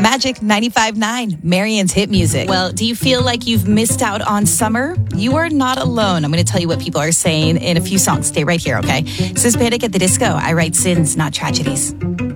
Magic 95.9, Marion's hit music. Well, do you feel like you've missed out on summer? You are not alone. I'm going to tell you what people are saying in a few songs. Stay right here, okay? This is Panic at the Disco. I write sins, not tragedies.